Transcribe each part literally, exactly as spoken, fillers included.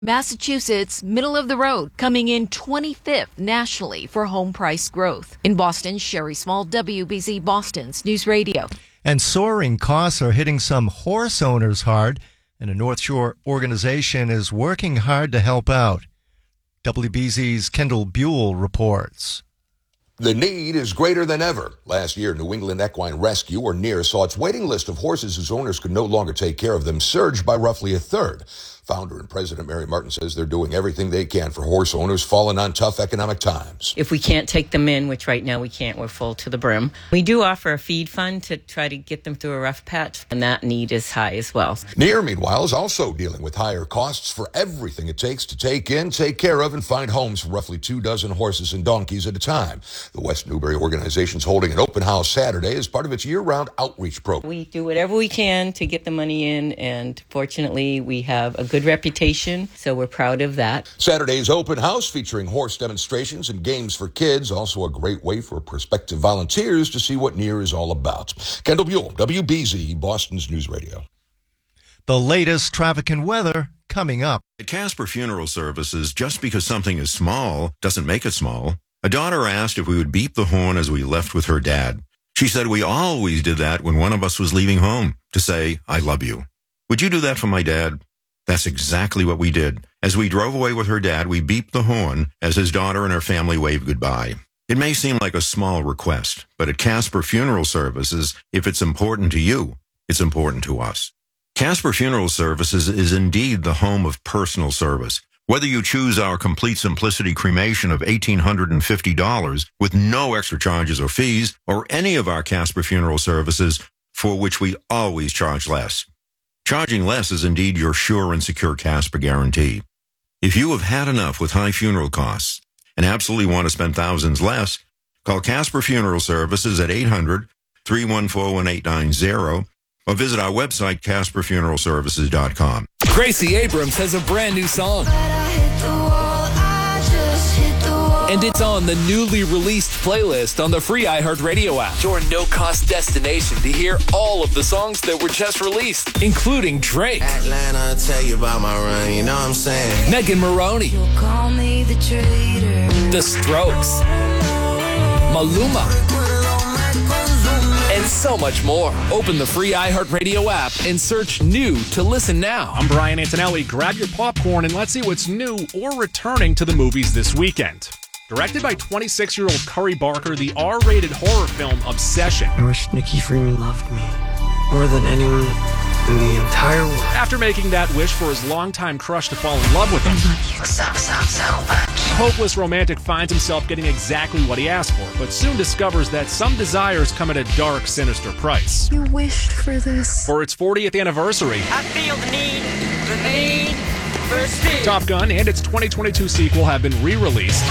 Massachusetts, middle of the road, coming in twenty-fifth nationally for home price growth. In Boston, Sherry Small, W B Z Boston's News Radio. And soaring costs are hitting some horse owners hard, and a North Shore organization is working hard to help out. W B Z's Kendall Buell reports. The need is greater than ever. Last year, New England Equine Rescue, or N E R, saw its waiting list of horses whose owners could no longer take care of them surge by roughly a third. Founder and President Mary Martin says they're doing everything they can for horse owners falling on tough economic times. If we can't take them in, which right now we can't, we're full to the brim, we do offer a feed fund to try to get them through a rough patch, and that need is high as well. N E R, meanwhile, is also dealing with higher costs for everything it takes to take in, take care of, and find homes for roughly two dozen horses and donkeys at a time. The West Newbury organization is holding an open house Saturday as part of its year-round outreach program. We do whatever we can to get the money in, and fortunately, we have a good reputation, so we're proud of that. Saturday's open house featuring horse demonstrations and games for kids, also a great way for prospective volunteers to see what N E R is all about. Kendall Buell, W B Z, Boston's News Radio. The latest traffic and weather coming up. At Casper Funeral Services, just because something is small doesn't make it small. A daughter asked if we would beep the horn as we left with her dad. She said we always did that when one of us was leaving home, to say, I love you. Would you do that for my dad? That's exactly what we did. As we drove away with her dad, we beeped the horn as his daughter and her family waved goodbye. It may seem like a small request, but at Casper Funeral Services, if it's important to you, it's important to us. Casper Funeral Services is indeed the home of personal service. Whether you choose our Complete Simplicity cremation of eighteen hundred fifty dollars with no extra charges or fees, or any of our Casper Funeral Services for which we always charge less. Charging less is indeed your sure and secure Casper guarantee. If you have had enough with high funeral costs and absolutely want to spend thousands less, call Casper Funeral Services at eight hundred, three one four, one eight nine zero or visit our website, casper funeral services dot com. Gracie Abrams has a brand new song. And it's on the newly released playlist on the free iHeartRadio app. Your no-cost destination to hear all of the songs that were just released, including Drake, Atlanta, tell you about my run, you know what I'm saying? Megan Maroney, You'll call me the traitor. The Strokes, Maluma, and so much more. Open the free iHeartRadio app and search new to listen now. I'm Brian Antonelli. Grab your popcorn and let's see what's new or returning to the movies this weekend. Directed by twenty-six-year-old Curry Barker, the R-rated horror film Obsession. I wish Nikki Freeman loved me more than anyone in the entire world. After making that wish for his longtime crush to fall in love with him, You suck, suck so much. the hopeless romantic finds himself getting exactly what he asked for, but soon discovers that some desires come at a dark, sinister price. You wished for this. For its fortieth anniversary, I feel the need, the need for speed. Top Gun and its twenty twenty-two sequel have been re-released.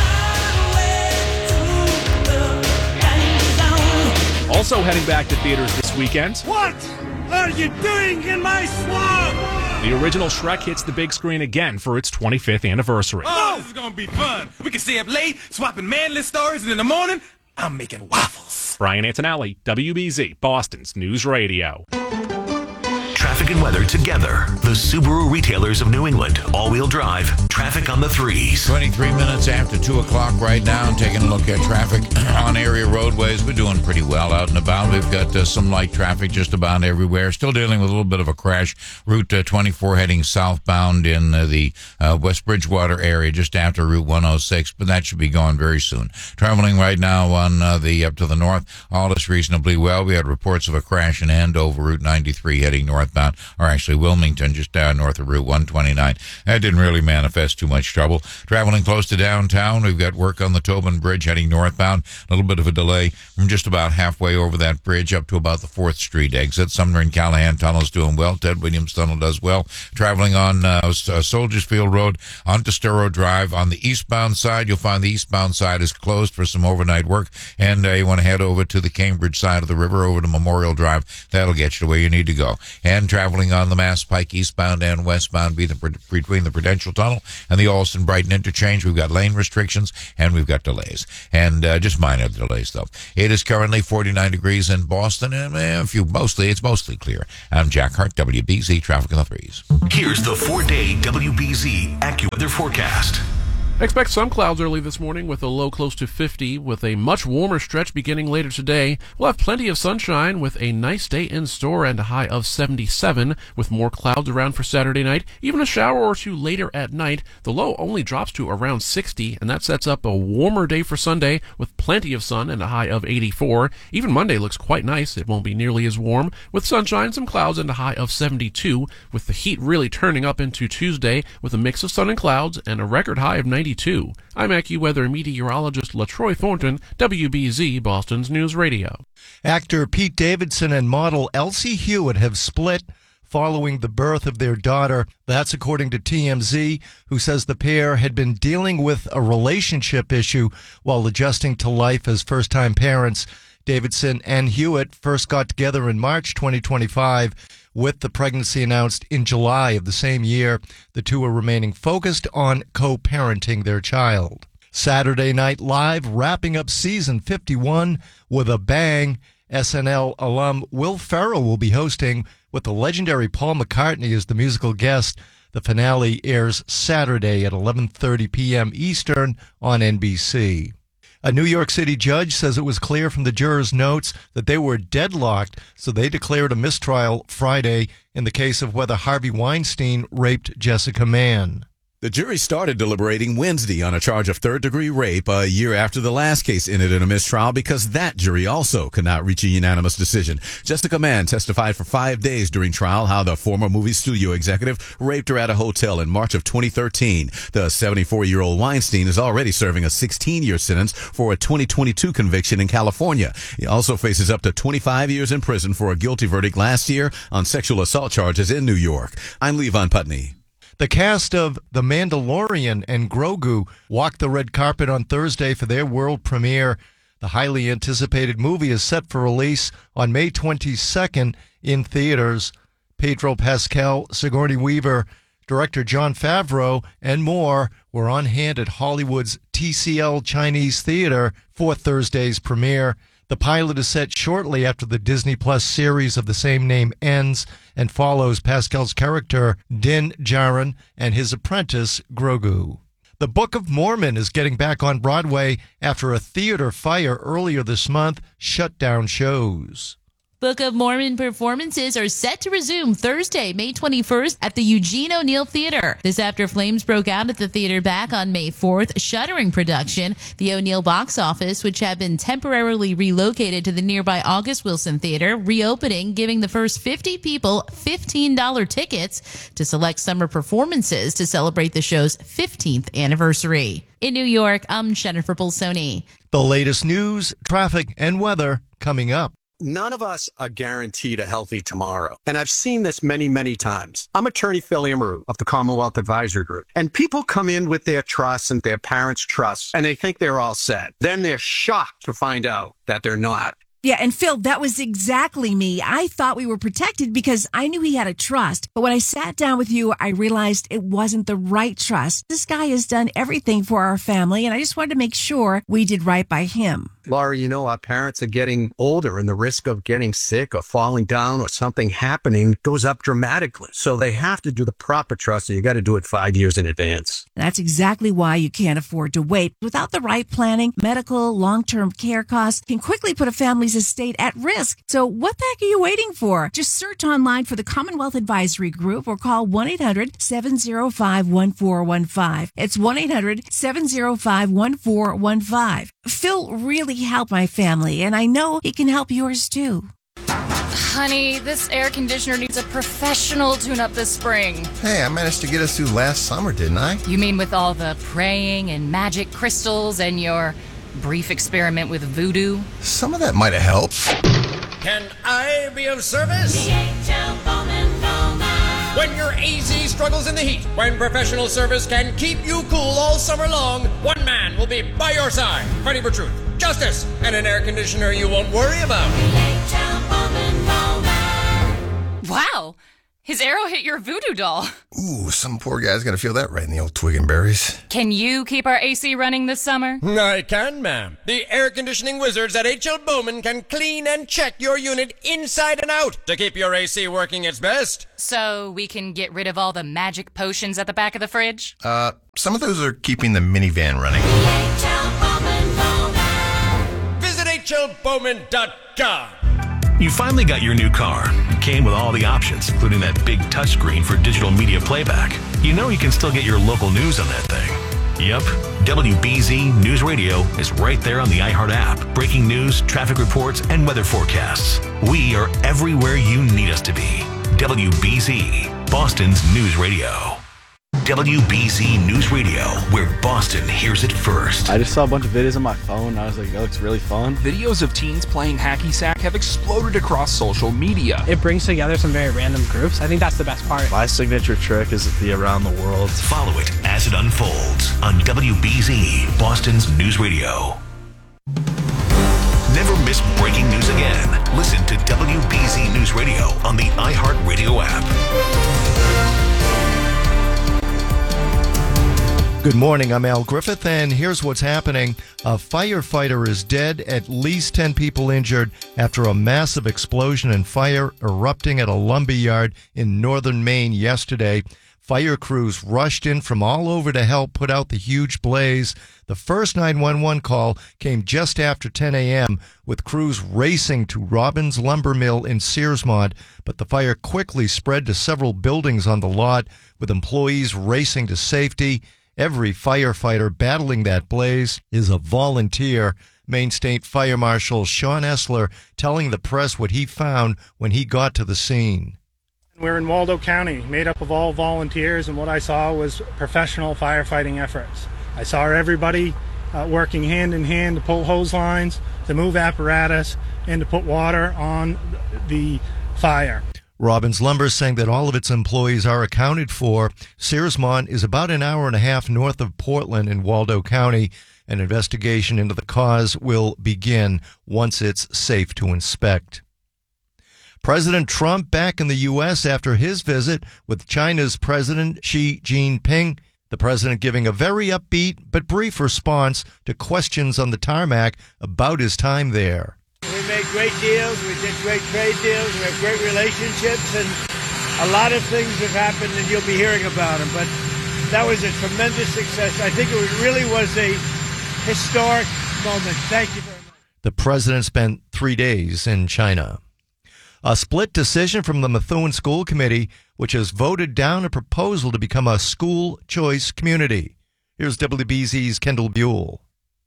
Also heading back to theaters this weekend. What are you doing in my swamp? The original Shrek hits the big screen again for its twenty-fifth anniversary. Oh, this is gonna be fun. We can stay up late, swapping manly stories, and in the morning, I'm making waffles. Brian Antonelli, W B Z, Boston's News Radio. Traffic and weather together. The Subaru retailers of New England. All-wheel drive. Traffic on the threes. twenty-three minutes after two o'clock right now. I'm taking a look at traffic on area roadways. We're doing pretty well out and about. We've got uh, some light traffic just about everywhere. Still dealing with a little bit of a crash. Route uh, twenty-four heading southbound in uh, the uh, West Bridgewater area just after Route one oh six, but that should be gone very soon. Traveling right now on uh, the up to the north, all is reasonably well. We had reports of a crash in Andover, Route ninety-three heading northbound, or actually Wilmington, just down north of Route one twenty-nine. That didn't really manifest too much trouble. Traveling close to downtown, we've got work on the Tobin Bridge heading northbound. A little bit of a delay from just about halfway over that bridge up to about the fourth Street exit. Sumner and Callahan Tunnel's doing well. Ted Williams Tunnel does well. Traveling on uh, Soldiers Field Road onto Sturo Drive. On the eastbound side, you'll find the eastbound side is closed for some overnight work, and uh, you want to head over to the Cambridge side of the river, over to Memorial Drive. That'll get you to where you need to go. And traveling on the Mass Pike eastbound and westbound between the Prudential Tunnel and the Alston Brighton interchange. We've got lane restrictions and we've got delays, and uh, just minor delays though. It is currently forty-nine degrees in Boston, and uh, a few mostly it's mostly clear. I'm Jack Hart, W B Z Traffic in the Threes. Here's the four-day W B Z AccuWeather forecast. Expect some clouds early this morning with a low close to fifty, with a much warmer stretch beginning later today. We'll have plenty of sunshine with a nice day in store and a high of seventy-seven, with more clouds around for Saturday night. Even a shower or two later at night. The low only drops to around sixty, and that sets up a warmer day for Sunday with plenty of sun and a high of eighty-four. Even Monday looks quite nice. It won't be nearly as warm, with sunshine, some clouds, and a high of seventy-two, with the heat really turning up into Tuesday with a mix of sun and clouds and a record high of ninety-two. I'm AccuWeather meteorologist LaTroy Thornton, W B Z Boston's News Radio. Actor Pete Davidson and model Elsie Hewitt have split following the birth of their daughter. That's according to T M Z, who says the pair had been dealing with a relationship issue while adjusting to life as first-time parents. Davidson and Hewitt first got together in March twenty twenty-five, with the pregnancy announced in July of the same year. The two are remaining focused on co-parenting their child. Saturday Night Live wrapping up season fifty-one with a bang. S N L alum Will Ferrell will be hosting with the legendary Paul McCartney as the musical guest. The finale airs Saturday at eleven thirty p.m. Eastern on N B C. A New York City judge says it was clear from the jurors' notes that they were deadlocked, so they declared a mistrial Friday in the case of whether Harvey Weinstein raped Jessica Mann. The jury started deliberating Wednesday on a charge of third-degree rape a year after the last case ended in a mistrial because that jury also could not reach a unanimous decision. Jessica Mann testified for five days during trial how the former movie studio executive raped her at a hotel in March of twenty thirteen. The seventy-four-year-old Weinstein is already serving a sixteen-year sentence for a twenty twenty-two conviction in California. He also faces up to twenty-five years in prison for a guilty verdict last year on sexual assault charges in New York. I'm Levon Putney. The cast of The Mandalorian and Grogu walked the red carpet on Thursday for their world premiere. The highly anticipated movie is set for release on May twenty-second in theaters. Pedro Pascal, Sigourney Weaver, director Jon Favreau, and more were on hand at Hollywood's T C L Chinese Theater for Thursday's premiere. The pilot is set shortly after the Disney Plus series of the same name ends and follows Pascal's character, Din Djarin, and his apprentice, Grogu. The Book of Mormon is getting back on Broadway after a theater fire earlier this month shut down shows. Book of Mormon performances are set to resume Thursday, May twenty-first at the Eugene O'Neill Theater. This after flames broke out at the theater back on May fourth, shuttering production. The O'Neill box office, which had been temporarily relocated to the nearby August Wilson Theater, reopening, giving the first fifty people fifteen dollars tickets to select summer performances to celebrate the show's fifteenth anniversary. In New York, I'm Jennifer Bolsoni. The latest news, traffic, and weather coming up. None of us are guaranteed a healthy tomorrow. And I've seen this many, many times. I'm attorney Phil Amaru of the Commonwealth Advisory Group. And people come in with their trusts and their parents' trusts, and they think they're all set. Then they're shocked to find out that they're not. Yeah, and Phil, that was exactly me. I thought we were protected because I knew he had a trust. But when I sat down with you, I realized it wasn't the right trust. This guy has done everything for our family, and I just wanted to make sure we did right by him. Laura, you know, our parents are getting older, and the risk of getting sick or falling down or something happening goes up dramatically. So they have to do the proper trust, and you got to do it five years in advance. That's exactly why you can't afford to wait. Without the right planning, medical, long-term care costs can quickly put a family's estate at risk. So what the heck are you waiting for? Just search online for the Commonwealth Advisory Group or call one eight hundred seven oh five one four one five. It's one eight hundred seven oh five one four one five. Phil really helped my family, and I know he can help yours too. Honey, this air conditioner needs a professional tune-up this spring. Hey, I managed to get us through last summer, didn't I? You mean with all the praying and magic crystals and your brief experiment with voodoo? Some of that might have helped. Can I be of service? D H L Bowman Bowman. When your A Z struggles in the heat, when professional service can keep you cool all summer long, one man will be by your side, fighting for truth, justice, and an air conditioner you won't worry about. Wow! His arrow hit your voodoo doll. Ooh, some poor guy's gonna feel that right in the old twig and berries. Can you keep our A C running this summer? I can, ma'am. The air conditioning wizards at H L Bowman can clean and check your unit inside and out to keep your A C working its best. So we can get rid of all the magic potions at the back of the fridge? Uh, some of those are keeping the minivan running. Visit H L Bowman dot com. You finally got your new car. It came with all the options, including that big touchscreen for digital media playback. You know you can still get your local news on that thing. Yep, W B Z News Radio is right there on the iHeart app. Breaking news, traffic reports, and weather forecasts. We are everywhere you need us to be. W B Z, Boston's news radio. W B Z News Radio, where Boston hears it first. I just saw a bunch of videos on my phone, and I was like, that looks really fun. Videos of teens playing hacky sack have exploded across social media. It brings together some very random groups. I think that's the best part. My signature trick is the around the world. Follow it as it unfolds on W B Z, Boston's news radio. Never miss breaking news again. Listen to W B Z News Radio on the iHeart Radio app. Good morning, I'm Al Griffith, and here's what's happening. A firefighter is dead, at least ten people injured after a massive explosion and fire erupting at a lumber yard in northern Maine yesterday. Fire crews rushed in from all over to help put out the huge blaze. The first nine one one call came just after ten a.m., with crews racing to Robbins Lumber Mill in Searsmont, but the fire quickly spread to several buildings on the lot, with employees racing to safety. Every firefighter battling that blaze is a volunteer. Maine State Fire Marshal Sean Essler telling the press what he found when he got to the scene. We're in Waldo County, made up of all volunteers, and what I saw was professional firefighting efforts. I saw everybody uh, working hand in hand to pull hose lines, to move apparatus, and to put water on the fire. Robbins Lumber saying that all of its employees are accounted for. Searsmont is about an hour and a half north of Portland in Waldo County. An investigation into the cause will begin once it's safe to inspect. President Trump back in the U S after his visit with China's President Xi Jinping. The president giving a very upbeat but brief response to questions on the tarmac about his time there. We made great deals, we did great trade deals, we have great relationships, and a lot of things have happened and you'll be hearing about them. But that was a tremendous success. I think it really was a historic moment. Thank you very much. The president spent three days in China. A split decision from the Methuen School Committee, which has voted down a proposal to become a school choice community. Here's W B Z's Kendall Buell.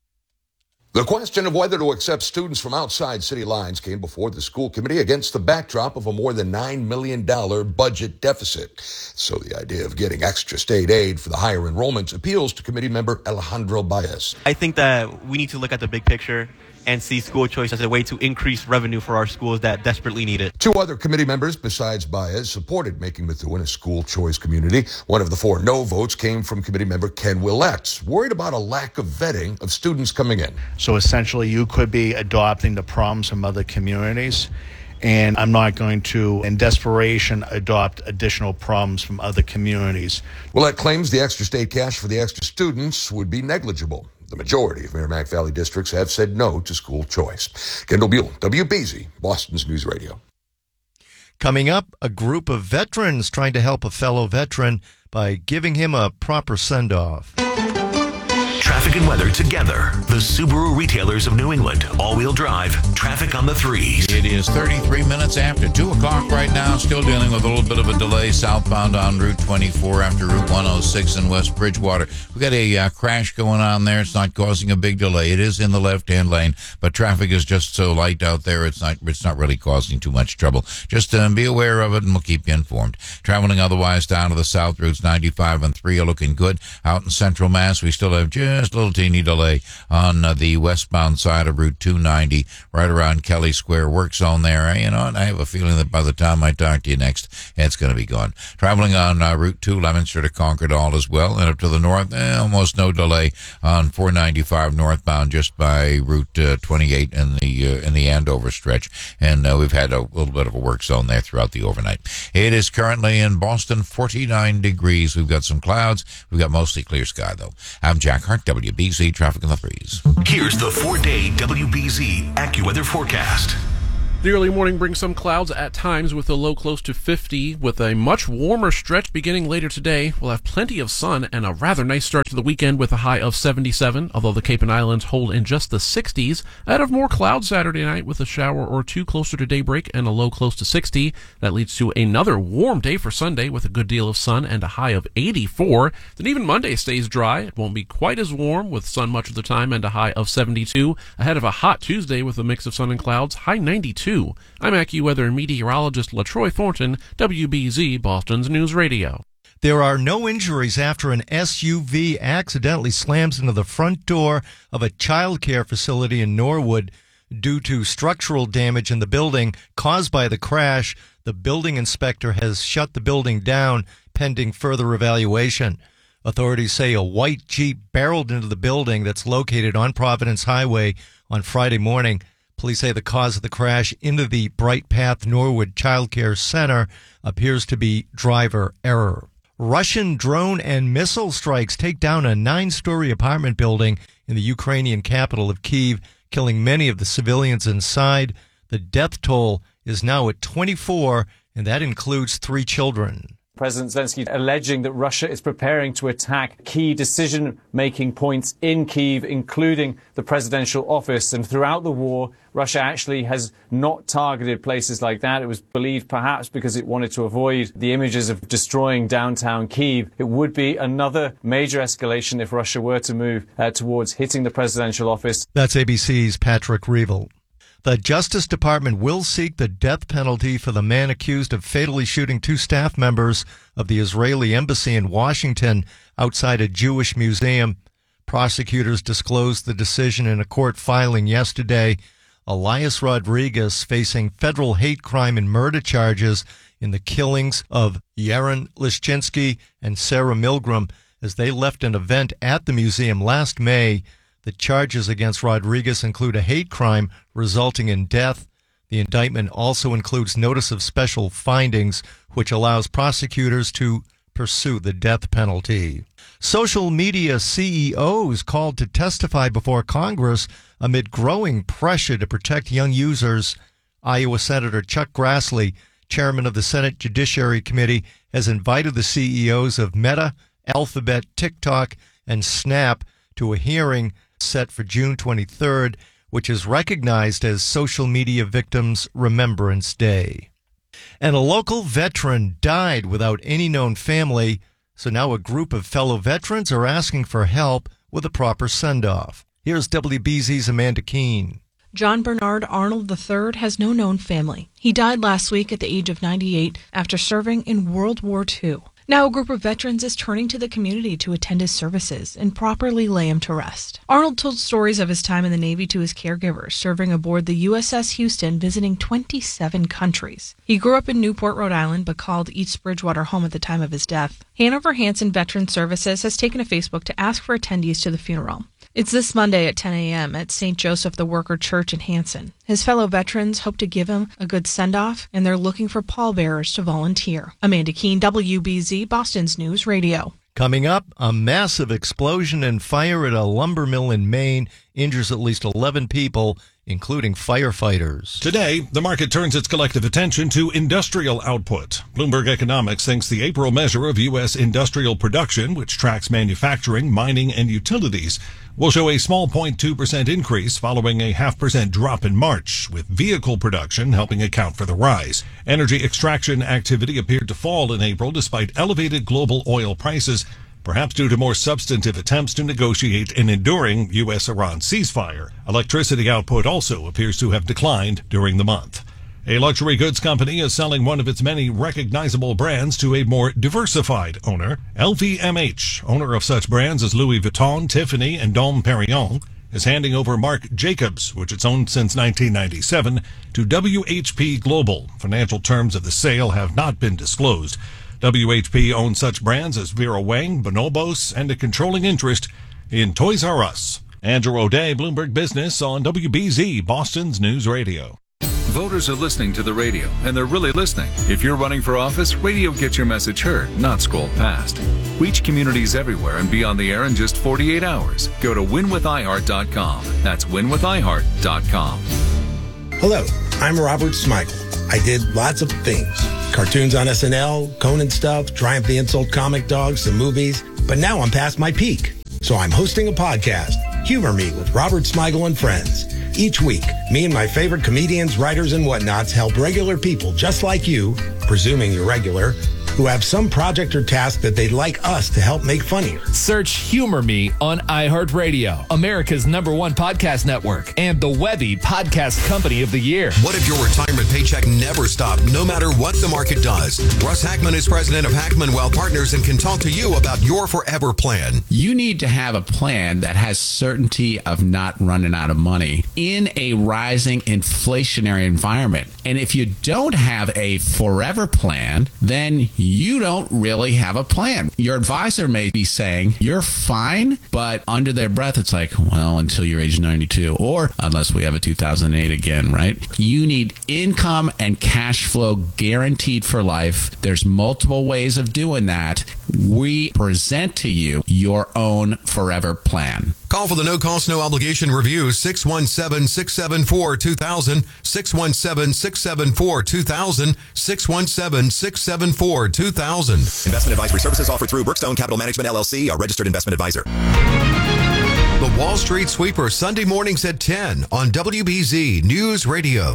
The question of whether to accept students from outside city lines came before the school committee against the backdrop of a more than nine million dollars budget deficit. So the idea of getting extra state aid for the higher enrollments appeals to committee member Alejandro Baez. I think that we need to look at the big picture and see school choice as a way to increase revenue for our schools that desperately need it. Two other committee members besides Baez supported making Methuen a school choice community. One of the four no votes came from committee member Ken Willett, worried about a lack of vetting of students coming in. So essentially you could be adopting the problems from other communities, and I'm not going to, in desperation, adopt additional problems from other communities. Willett claims the extra state cash for the extra students would be negligible. The majority of Merrimack Valley districts have said no to school choice. Kendall Buell, W B Z, Boston's News Radio. Coming up, a group of veterans trying to help a fellow veteran by giving him a proper send-off. Traffic and weather together. The Subaru retailers of New England. All-wheel drive. Traffic on the threes. It is thirty-three minutes after two o'clock right now. Still dealing with a little bit of a delay southbound on Route twenty-four after Route one oh six in West Bridgewater. We got a uh, crash going on there. It's not causing a big delay. It is in the left-hand lane, but traffic is just so light out there. It's not. It's not really causing too much trouble. Just uh, be aware of it, and we'll keep you informed. Traveling otherwise down to the south, routes ninety-five and three are looking good. Out in Central Mass, we still have just just a little teeny delay on uh, the westbound side of Route two ninety, right around Kelly Square work zone there. You know, and I have a feeling that by the time I talk to you next, it's going to be gone. Traveling on uh, Route two, Leominster to Concord all as well, and up to the north, eh, almost no delay on four ninety-five northbound, just by Route uh, twenty-eight in the uh, in the Andover stretch, and uh, we've had a little bit of a work zone there throughout the overnight. It is currently in Boston forty-nine degrees. We've got some clouds. We've got mostly clear sky though. I'm Jack Hart, W B Z Traffic in the Threes. Here's the four-day W B Z AccuWeather forecast. The early morning brings some clouds at times with a low close to fifty. With a much warmer stretch beginning later today, we'll have plenty of sun and a rather nice start to the weekend with a high of seventy-seven, although the Cape and Islands hold in just the sixties. Ahead of more clouds Saturday night with a shower or two closer to daybreak and a low close to sixty. That leads to another warm day for Sunday with a good deal of sun and a high of eighty-four. Then even Monday stays dry. It won't be quite as warm with sun much of the time and a high of seventy-two. Ahead of a hot Tuesday with a mix of sun and clouds, high ninety-two. I'm AccuWeather meteorologist LaTroy Thornton, W B Z Boston's News Radio. There are no injuries after an S U V accidentally slams into the front door of a child care facility in Norwood due to structural damage in the building caused by the crash. The building inspector has shut the building down pending further evaluation. Authorities say a white Jeep barreled into the building that's located on Providence Highway on Friday morning. Police say the cause of the crash into the Bright Path Norwood Child Care Center appears to be driver error. Russian drone and missile strikes take down a nine-story apartment building in the Ukrainian capital of Kyiv, killing many of the civilians inside. The death toll is now at twenty-four, and that includes three children. President Zelensky alleging that Russia is preparing to attack key decision-making points in Kyiv, including the presidential office. And throughout the war, Russia actually has not targeted places like that. It was believed perhaps because it wanted to avoid the images of destroying downtown Kyiv. It would be another major escalation if Russia were to move uh, towards hitting the presidential office. That's A B C's Patrick Reevell. The Justice Department will seek the death penalty for the man accused of fatally shooting two staff members of the Israeli embassy in Washington outside a Jewish museum. Prosecutors disclosed the decision in a court filing yesterday. Elias Rodriguez facing federal hate crime and murder charges in the killings of Yaron Lishchinsky and Sarah Milgram as they left an event at the museum last May. The charges against Rodriguez include a hate crime resulting in death. The indictment also includes notice of special findings, which allows prosecutors to pursue the death penalty. Social media C E Os called to testify before Congress amid growing pressure to protect young users. Iowa Senator Chuck Grassley, chairman of the Senate Judiciary Committee, has invited the C E Os of Meta, Alphabet, TikTok, and Snap to a hearing set for June twenty-third, which is recognized as Social Media Victims Remembrance Day. And a local veteran died without any known family, so now a group of fellow veterans are asking for help with a proper send-off. Here's W B Z's Amanda Keene. John Bernard Arnold the third has no known family. He died last week at the age of ninety-eight after serving in World War Two. Now a group of veterans is turning to the community to attend his services and properly lay him to rest. Arnold told stories of his time in the Navy to his caregivers, serving aboard the U S S Houston, visiting twenty-seven countries. He grew up in Newport, Rhode Island, but called East Bridgewater home at the time of his death. Hanover Hanson Veterans Services has taken to Facebook to ask for attendees to the funeral. It's this Monday at ten a.m. at Saint Joseph the Worker Church in Hanson. His fellow veterans hope to give him a good send-off, and they're looking for pallbearers to volunteer. Amanda Keene, W B Z, Boston's News Radio. Coming up, a massive explosion and fire at a lumber mill in Maine injures at least eleven people, including firefighters. Today, the market turns its collective attention to industrial output. Bloomberg Economics thinks the April measure of U S industrial production, which tracks manufacturing, mining, and utilities, will show a small zero point two percent increase following a half percent drop in March, with vehicle production helping account for the rise. Energy extraction activity appeared to fall in April despite elevated global oil prices, perhaps due to more substantive attempts to negotiate an enduring U S Iran ceasefire. Electricity output also appears to have declined during the month. A luxury goods company is selling one of its many recognizable brands to a more diversified owner. L V M H, owner of such brands as Louis Vuitton, Tiffany, and Dom Perignon, is handing over Marc Jacobs, which it's owned since nineteen ninety-seven, to W H P Global. Financial terms of the sale have not been disclosed. W H P owns such brands as Vera Wang, Bonobos, and a controlling interest in Toys R Us. Andrew O'Day, Bloomberg Business on W B Z, Boston's News Radio. Voters are listening to the radio, and they're really listening. If you're running for office, radio gets your message heard, not scrolled past. Reach communities everywhere and be on the air in just forty-eight hours. Go to win with i heart dot com. That's win with i heart dot com. Hello, I'm Robert Smigel. I did lots of things. Cartoons on S N L, Conan stuff, Triumph the Insult comic dogs, the movies. But now I'm past my peak. So I'm hosting a podcast, Humor Me with Robert Smigel and Friends. Each week, me and my favorite comedians, writers, and whatnots help regular people just like you, presuming you're regular, who have some project or task that they'd like us to help make funnier. Search Humor Me on iHeartRadio, America's number one podcast network, and the Webby Podcast Company of the Year. What if your retirement paycheck never stopped, no matter what the market does? Russ Hackman is president of Hackman Wealth Partners and can talk to you about your forever plan. You need to have a plan that has certainty of not running out of money in a rising inflationary environment. And if you don't have a forever plan, then you don't really have a plan. Your advisor may be saying, you're fine, but under their breath, it's like, well, until you're age ninety-two, or unless we have a two thousand eight again, right? You need income and cash flow guaranteed for life. There's multiple ways of doing that. We present to you your own forever plan. Call for the no-cost, no-obligation review, six one seven, six seven four, two thousand, six one seven, six seven four, two thousand, six one seven, six seven four, two thousand. Investment advisory services offered through Brookstone Capital Management, L L C, a registered investment advisor. The Wall Street Sweeper, Sunday mornings at ten on W B Z News Radio.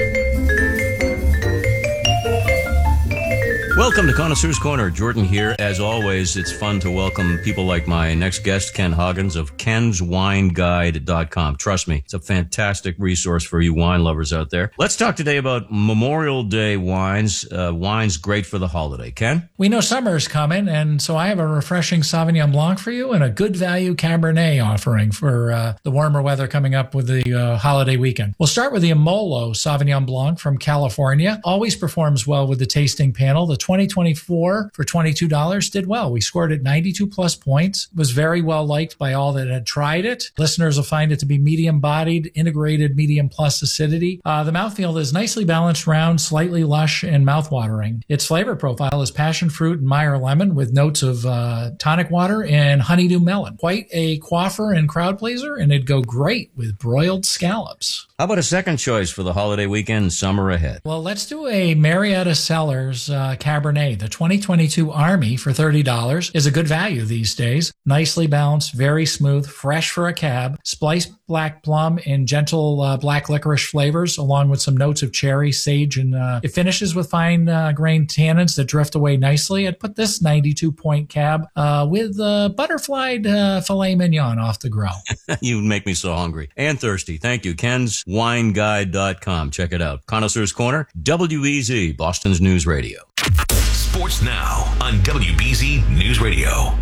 Welcome to Connoisseur's Corner. Jordan here. As always, it's fun to welcome people like my next guest, Ken Hoggins of Kens Wine Guide dot com. Trust me, it's a fantastic resource for you wine lovers out there. Let's talk today about Memorial Day wines. Uh, wines great for the holiday. Ken? We know summer's coming, and so I have a refreshing Sauvignon Blanc for you and a good value Cabernet offering for uh, the warmer weather coming up with the uh, holiday weekend. We'll start with the Amolo Sauvignon Blanc from California. Always performs well with the tasting panel. The twenty twenty-four for twenty-two dollars did well. We scored at ninety-two plus points. Was very well liked by all that had tried it. Listeners will find it to be medium bodied, integrated medium plus acidity. Uh, the mouthfeel is nicely balanced, round, slightly lush, and mouthwatering. Its flavor profile is passion fruit and Meyer lemon with notes of uh, tonic water and honeydew melon. Quite a quaffer and crowd pleaser, and it'd go great with broiled scallops. How about a second choice for the holiday weekend, summer ahead? Well, let's do a Marietta Cellars uh, Cabernet. The twenty twenty-two Army for thirty dollars is a good value these days. Nicely balanced, very smooth, fresh for a cab, spiced black plum and gentle uh, black licorice flavors, along with some notes of cherry, sage, and uh, it finishes with fine uh, grain tannins that drift away nicely. I'd put this ninety-two point cab uh, with uh, butterflied uh, filet mignon off the grill. You make me so hungry and thirsty. Thank you. Kens Wine Guide dot com. Check it out. Connoisseur's Corner, W B Z, Boston's News Radio. Sports now on W B Z News Radio.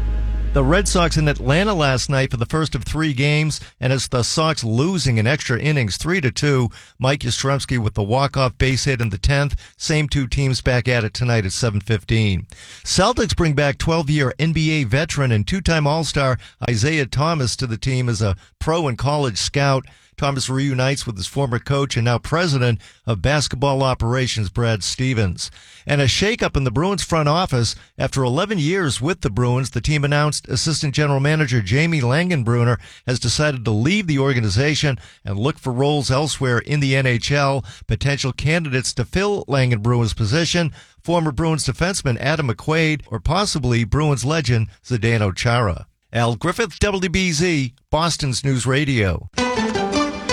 The Red Sox in Atlanta last night for the first of three games, and it's the Sox losing in extra innings three to two. Mike Yastrzemski with the walk-off base hit in the tenth. Same two teams back at it tonight at seven fifteen. Celtics bring back twelve-year N B A veteran and two-time All-Star Isaiah Thomas to the team as a pro and college scout. Thomas reunites with his former coach and now president of basketball operations, Brad Stevens. And a shakeup in the Bruins front office. After eleven years with the Bruins, the team announced assistant general manager Jamie Langenbrunner has decided to leave the organization and look for roles elsewhere in the N H L. Potential candidates to fill Langenbrunner's position: former Bruins defenseman Adam McQuaid or possibly Bruins legend Zdeno Chara. Al Griffith, W B Z, Boston's News Radio.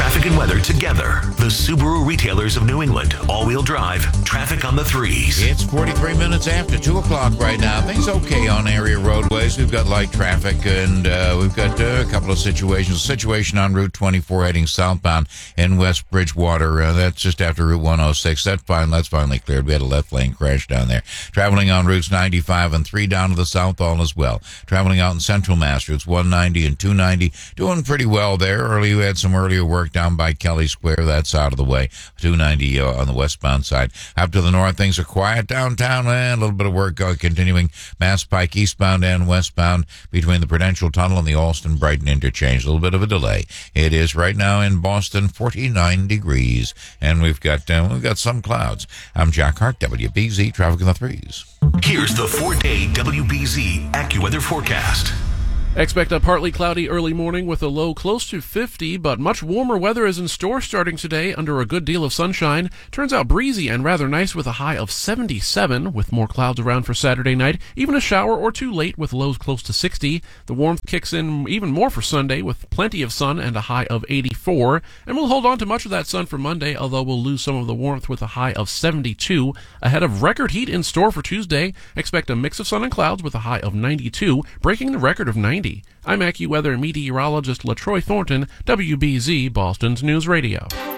Traffic and weather together. The Subaru retailers of New England. All-wheel drive. Traffic on the threes. It's forty-three minutes after two o'clock right now. Things okay on area roadways. We've got light traffic, and uh, we've got uh, a couple of situations. A situation on Route twenty-four heading southbound in West Bridgewater. Uh, that's just after Route one oh six. That's fine. That's finally cleared. We had a left lane crash down there. Traveling on Routes ninety-five and three down to the south all as well. Traveling out in Central Mass, Routes one ninety and two ninety. Doing pretty well there. Early, we had some earlier work down by Kelly Square. That's out of the way. two ninety uh, on the westbound side. Up to the north, things are quiet downtown, and a little bit of work uh, continuing. Mass Pike eastbound and westbound between the Prudential Tunnel and the Alston-Brighton interchange. A little bit of a delay. It is right now in Boston forty-nine degrees, and we've got uh, we've got some clouds. I'm Jack Hart, W B Z Traffic in the Threes. Here's the four-day W B Z AccuWeather forecast. Expect a partly cloudy early morning with a low close to fifty, but much warmer weather is in store starting today under a good deal of sunshine. Turns out breezy and rather nice with a high of seventy-seven, with more clouds around for Saturday night. Even a shower or two late with lows close to sixty. The warmth kicks in even more for Sunday with plenty of sun and a high of eighty-four. And we'll hold on to much of that sun for Monday, although we'll lose some of the warmth with a high of seventy-two. Ahead of record heat in store for Tuesday, expect a mix of sun and clouds with a high of ninety-two, breaking the record of ninety. I'm AccuWeather meteorologist LaTroy Thornton, W B Z Boston's News Radio.